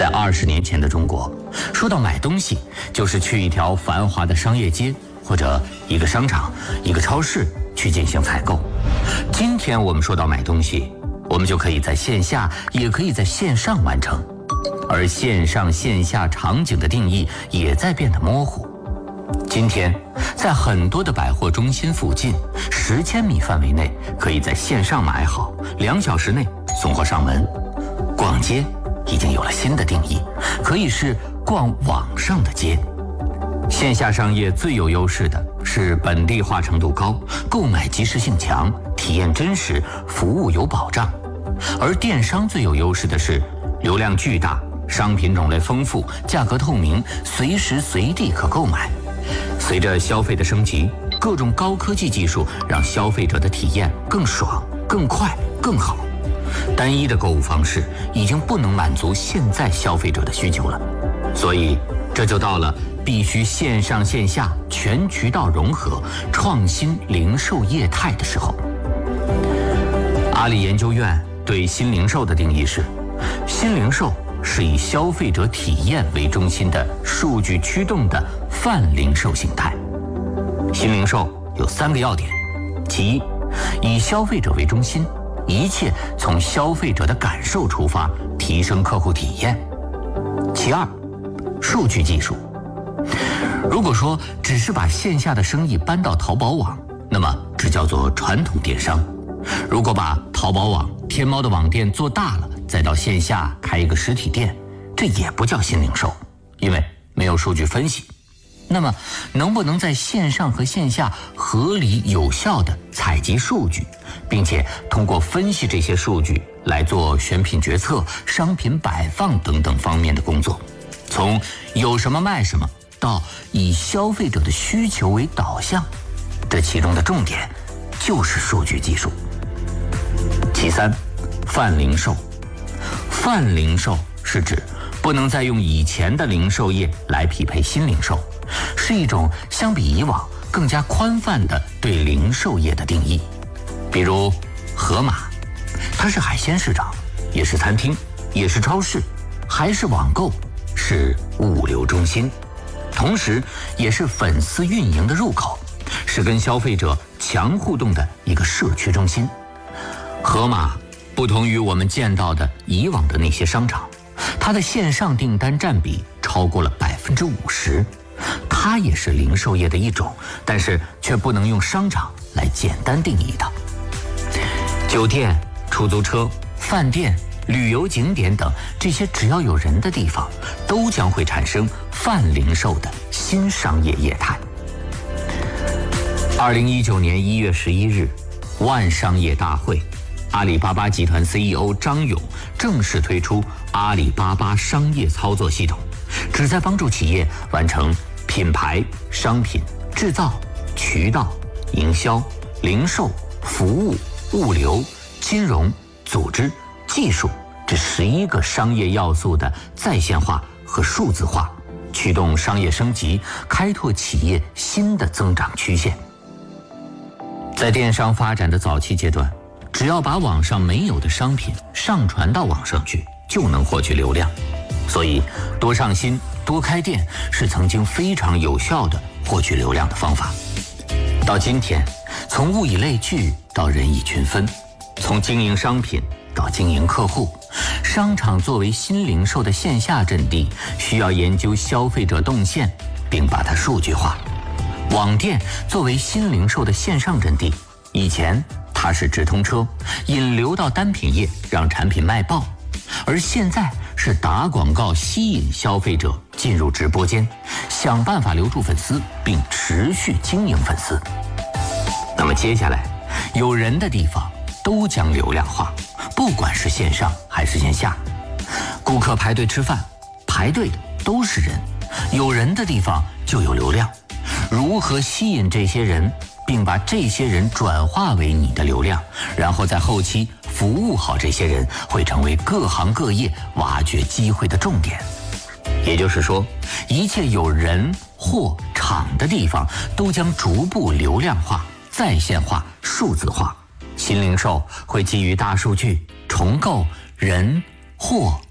在20年前的中国，说到买东西，就是去一条繁华的商业街，或者一个商场、一个超市去进行采购。今天我们说到买东西，我们就可以在线下，也可以在线上完成，而线上线下场景的定义也在变得模糊。今天，在很多的百货中心附近，10千米范围内可以在线上买好，2小时内送货上门。逛街已经有了新的定义，可以是逛网上的街。线下商业最有优势的是本地化程度高，购买及时性强，体验真实，服务有保障。而电商最有优势的是流量巨大，商品种类丰富，价格透明，随时随地可购买。随着消费的升级，各种高科技技术让消费者的体验更爽、更快、更好。单一的购物方式已经不能满足现在消费者的需求了，所以这就到了必须线上线下全渠道融合、创新零售业态的时候。阿里研究院对新零售的定义是：新零售是以消费者体验为中心的数据驱动的泛零售形态。新零售有3个要点：其一，以消费者为中心，一切从消费者的感受出发，提升客户体验；其二，数据技术。如果说只是把线下的生意搬到淘宝网，那么这叫做传统电商；如果把淘宝网、天猫的网店做大了，再到线下开一个实体店，这也不叫新零售，因为没有数据分析。那么能不能在线上和线下合理有效地采集数据，并且通过分析这些数据来做选品决策、商品摆放等等方面的工作，从有什么卖什么到以消费者的需求为导向，这其中的重点就是数据技术。其三，泛零售。泛零售是指不能再用以前的零售业来匹配新零售，是一种相比以往更加宽泛的对零售业的定义。比如盒马，它是海鲜市场，也是餐厅，也是超市，还是网购，是物流中心，同时也是粉丝运营的入口，是跟消费者强互动的一个社区中心。盒马不同于我们见到的以往的那些商场，它的线上订单占比超过了50%，它也是零售业的一种，但是却不能用商场来简单定义它。酒店、出租车、饭店、旅游景点等这些只要有人的地方，都将会产生泛零售的新商业业态。2019年1月11日，万商业大会，阿里巴巴集团 CEO 张勇正式推出阿里巴巴商业操作系统，旨在帮助企业完成品牌、商品、制造、渠道、营销、零售、服务、物流、金融、组织、技术这11个商业要素的在线化和数字化，驱动商业升级，开拓企业新的增长曲线。在电商发展的早期阶段，只要把网上没有的商品上传到网上去，就能获取流量。所以多上新、多开店是曾经非常有效的获取流量的方法。到今天，从物以类聚到人以群分，从经营商品到经营客户，商场作为新零售的线下阵地，需要研究消费者动线，并把它数据化。网店作为新零售的线上阵地，以前它是直通车，引流到单品页，让产品卖爆，而现在是打广告吸引消费者进入直播间，想办法留住粉丝，并持续经营粉丝。那么接下来，有人的地方都将流量化，不管是线上还是线下。顾客排队吃饭，排队的都是人，有人的地方就有流量。如何吸引这些人，并把这些人转化为你的流量，然后在后期服务好这些人，会成为各行各业挖掘机会的重点。也就是说，一切有人、货、场的地方都将逐步流量化、在线化、数字化。新零售会基于大数据重构人、货、